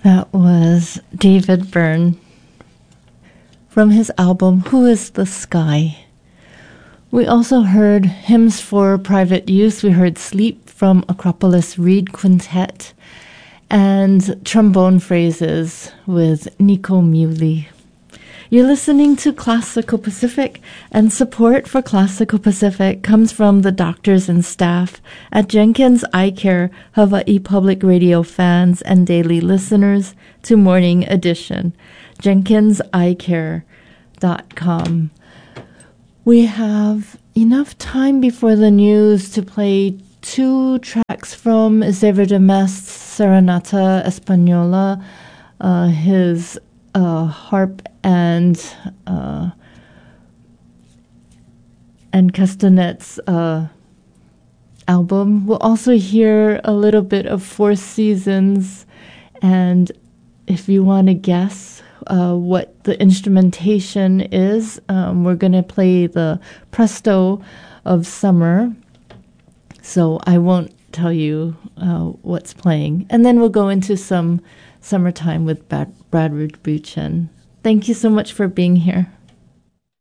That was David Byrne from his album Who is the Sky? We also heard Hymns for Private Use. We heard Sleep from Acropolis Reed Quintet and Trombone Phrases with Nico Muley. You're listening to Classical Pacific, and support for Classical Pacific comes from the doctors and staff at Jenkins Eye Care, Hawaii Public Radio fans and daily listeners to Morning Edition, jenkinseyecare.com. We have enough time before the news to play 2 tracks from Xavier de Mest's Serenata Española, his harp and castanets album. We'll also hear a little bit of Four Seasons, and if you want to guess what the instrumentation is, we're going to play the Presto of Summer, so I won't tell you what's playing. And then we'll go into some Summertime with Brad Rubuchen. Thank you so much for being here.